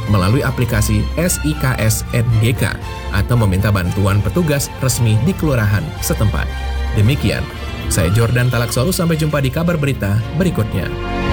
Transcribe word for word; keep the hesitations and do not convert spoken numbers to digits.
melalui aplikasi S I K S N G K atau meminta bantuan petugas resmi di kelurahan setempat. Demikian, saya Jordan Talaksoru, sampai jumpa di kabar berita berikutnya.